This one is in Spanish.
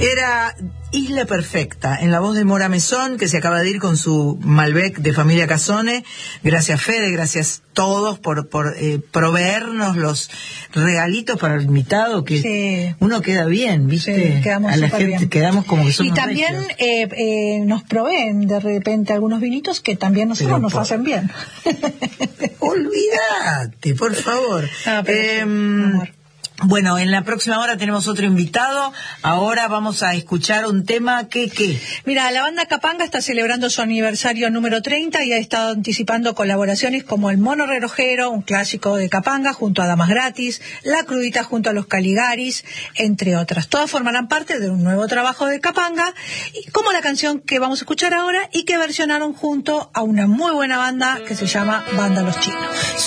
Era Isla Perfecta, en la voz de Mora Mesón, que se acaba de ir con su Malbec de familia Casone. Gracias, Fede, gracias todos por proveernos los regalitos para el invitado, que sí, uno queda bien, ¿viste? Sí, quedamos a la gente bien. quedamos como que somos y también nos proveen de repente algunos vinitos que también nosotros nos hacen bien. Olvídate, por favor. Amor. Bueno, en la próxima hora tenemos otro invitado. Ahora vamos a escuchar un tema que... Mira, la banda Capanga está celebrando su aniversario número 30 y ha estado anticipando colaboraciones como El Mono Relojero, un clásico de Capanga, junto a Damas Gratis, La Crudita junto a Los Caligaris, entre otras. Todas formarán parte de un nuevo trabajo de Capanga, como la canción que vamos a escuchar ahora y que versionaron junto a una muy buena banda que se llama Banda Los Chinos.